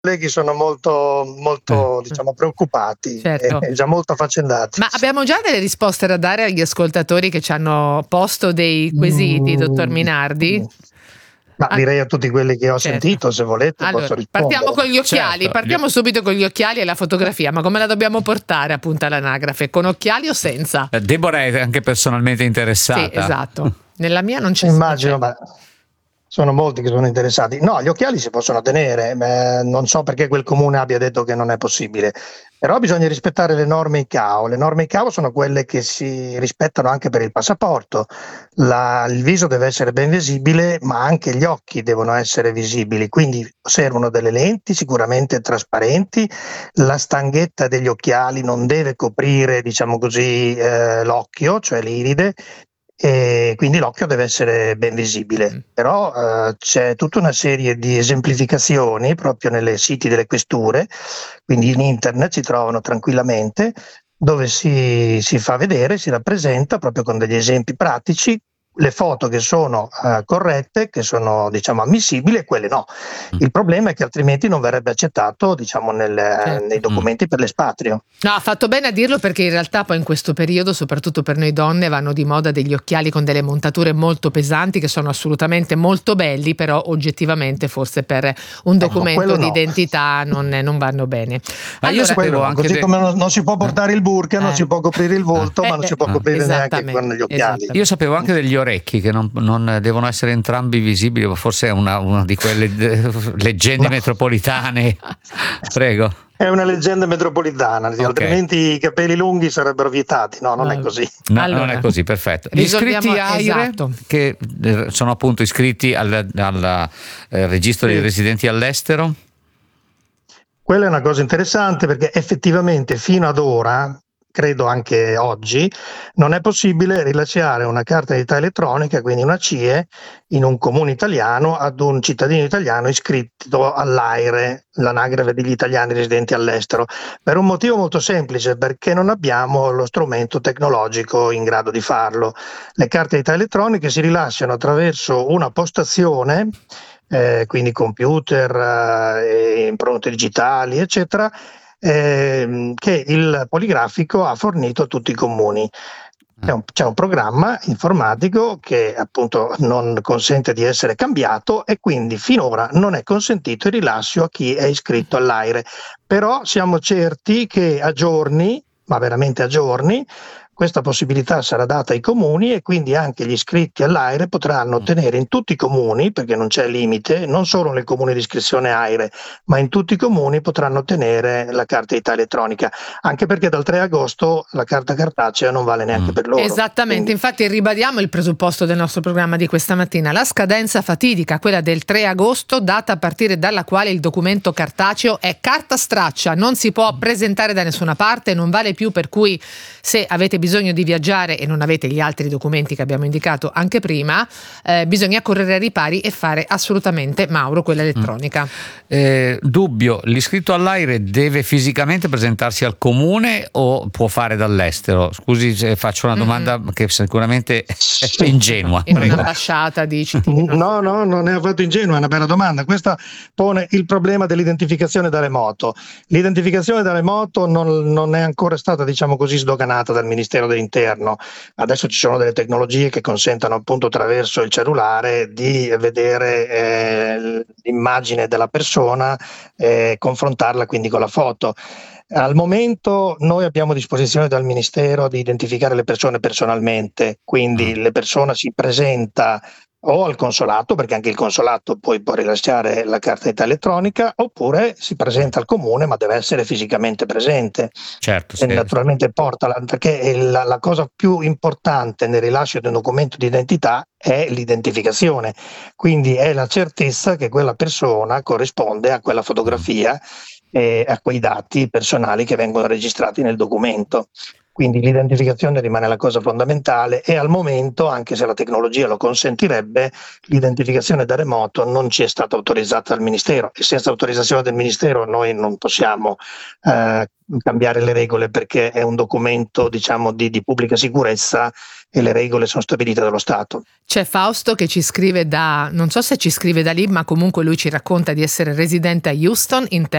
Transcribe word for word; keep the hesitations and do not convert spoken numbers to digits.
colleghi sono molto, molto Eh. diciamo, preoccupati Certo. e già molto affaccendati. Ma abbiamo già delle risposte da dare agli ascoltatori che ci hanno posto dei quesiti, Mm, dottor Minardi? Ma Ah, direi a tutti quelli che ho certo. sentito, se volete, posso Allora, rispondere. partiamo con gli occhiali, Certo, partiamo gli- subito con gli occhiali e la fotografia, ma come la dobbiamo portare appunto all'anagrafe? Con occhiali o senza? Eh, Deborah è anche personalmente interessata. Sì, esatto. Nella mia non c'è. Immagino, non c'è. ma sono molti che sono interessati. No, gli occhiali si possono tenere, eh, non so perché quel comune abbia detto che non è possibile, però bisogna rispettare le norme I C A O. Le norme I C A O sono quelle che si rispettano anche per il passaporto. La- il viso deve essere ben visibile, ma anche gli occhi devono essere visibili, quindi servono delle lenti sicuramente trasparenti. La stanghetta degli occhiali non deve coprire, diciamo così, eh, l'occhio, cioè l'iride, e quindi l'occhio deve essere ben visibile. Mm. Però eh, c'è tutta una serie di esemplificazioni proprio nelle siti delle questure, quindi in internet si trovano tranquillamente, dove si, si fa vedere, si rappresenta proprio con degli esempi pratici le foto che sono eh, corrette, che sono diciamo ammissibili, e quelle no. Il problema è che altrimenti non verrebbe accettato, diciamo, nel- Certo. nei documenti per l'espatrio. No, ha fatto bene a dirlo, perché in realtà poi in questo periodo, soprattutto per noi donne, vanno di moda degli occhiali con delle montature molto pesanti che sono assolutamente molto belli, però oggettivamente forse per un documento quello di no. identità non, non vanno bene. Ma io Allora, sapevo Quello no, anche così de- come non, non si può portare il burka, non Eh. si può coprire il volto, Eh, ma non si può eh, coprire neanche esattamente, con gli occhiali. esattamente. Io sapevo anche degli orecchi che non, non devono essere entrambi visibili, ma forse è una, una di quelle eh, leggende No. metropolitane. Prego. È una leggenda metropolitana, Ok. altrimenti i capelli lunghi sarebbero vietati. No, non è No. così. No, Allora, non è così, perfetto. Gli risolviamo- iscritti AIRE, esatto. che eh, sono appunto iscritti al, al, eh, registro dei Sì. residenti all'estero. Quella è una cosa interessante, perché effettivamente fino ad ora, credo anche oggi, non è possibile rilasciare una carta d'identità elettronica, quindi una C I E, in un comune italiano ad un cittadino italiano iscritto all'AIRE, l'anagrafe degli italiani residenti all'estero, per un motivo molto semplice: perché non abbiamo lo strumento tecnologico in grado di farlo. Le carte d'identità elettroniche si rilasciano attraverso una postazione, eh, quindi computer, eh, impronte digitali, eccetera, ehm, che il poligrafico ha fornito a tutti i comuni. C'è un, c'è un programma informatico che appunto non consente di essere cambiato, e quindi finora non è consentito il rilascio a chi è iscritto all'AIRE. Però siamo certi che a giorni, ma veramente a giorni, questa possibilità sarà data ai comuni, e quindi anche gli iscritti all'AIRE potranno ottenere in tutti i comuni, perché non c'è limite, non solo nel comune di iscrizione AIRE, ma in tutti i comuni potranno ottenere la carta d'identità elettronica, anche perché dal tre agosto la carta cartacea non vale neanche Mm. per loro. Esattamente, Quindi- infatti ribadiamo il presupposto del nostro programma di questa mattina: la scadenza fatidica, quella del tre agosto, data a partire dalla quale il documento cartaceo è carta straccia, non si può presentare da nessuna parte, non vale più, per cui se avete bisogno di viaggiare e non avete gli altri documenti che abbiamo indicato anche prima, eh, bisogna correre ai ripari e fare assolutamente, Mauro, quella elettronica. Eh, dubbio, l'iscritto all'AIRE deve fisicamente presentarsi al comune o può fare dall'estero? Scusi se faccio una domanda Mm. che sicuramente è Sì. ingenua. In Prego. un'ambasciata di cittadino. No, no, non è affatto ingenua, è una bella domanda. Questa pone il problema dell'identificazione da remoto. L'identificazione da remoto non, non è ancora stata, diciamo così, sdoganata dal Ministero dell'Interno. Adesso ci sono delle tecnologie che consentono appunto attraverso il cellulare di vedere eh, l'immagine della persona e confrontarla quindi con la foto. Al momento noi abbiamo a disposizione dal Ministero di identificare le persone personalmente, quindi Mm. le persone si presenta o al consolato, perché anche il consolato poi può rilasciare la carta d'identità elettronica, oppure si presenta al comune, ma deve essere fisicamente presente. Certo, E sì. naturalmente porta la, perché il- la, la cosa più importante nel rilascio di un documento di identità è l'identificazione, quindi è la certezza che quella persona corrisponde a quella fotografia e a quei dati personali che vengono registrati nel documento. Quindi l'identificazione rimane la cosa fondamentale e al momento, anche se la tecnologia lo consentirebbe, l'identificazione da remoto non ci è stata autorizzata dal Ministero e senza autorizzazione del Ministero noi non possiamo eh, cambiare le regole, perché è un documento, diciamo, di, di pubblica sicurezza e le regole sono stabilite dallo Stato. C'è Fausto che ci scrive da, non so se ci scrive da lì, ma comunque lui ci racconta di essere residente a Houston in